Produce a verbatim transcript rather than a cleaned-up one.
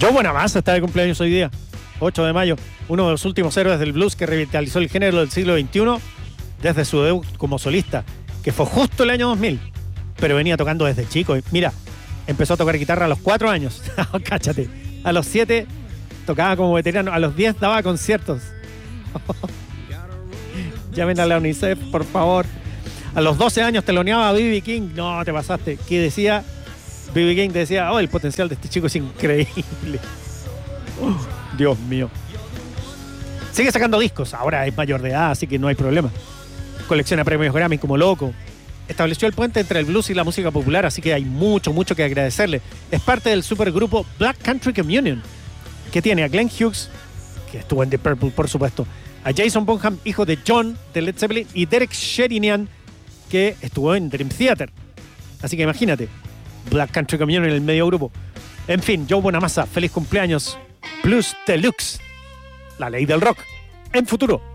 Joe Bonamassa está de cumpleaños hoy día, ocho de mayo, uno de los últimos héroes del blues que revitalizó el género del siglo veintiuno desde su debut como solista, que fue justo el año dos mil, pero venía tocando desde chico. Mira, empezó a tocar guitarra a los cuatro años, cáchate, a los siete tocaba como veterano, a los diez daba conciertos. Llamen a la UNICEF, por favor. A los doce años teloneaba a B B King, no, te pasaste, que decía... B B King decía, oh, el potencial de este chico es increíble. Oh, Dios mío. Sigue sacando discos, ahora es mayor de edad, así que no hay problema. Colecciona premios Grammy como loco. Estableció el puente entre el blues y la música popular, así que hay mucho, mucho que agradecerle. Es parte del supergrupo Black Country Communion, que tiene a Glenn Hughes, que estuvo en The Purple, por supuesto, a Jason Bonham, hijo de John de Led Zeppelin, y Derek Sherinian, que estuvo en Dream Theater. Así que imagínate, Black Country Communion en el medio grupo. En fin, Joe Bonamassa, feliz cumpleaños. Blues Deluxe, la ley del rock, en Futuro.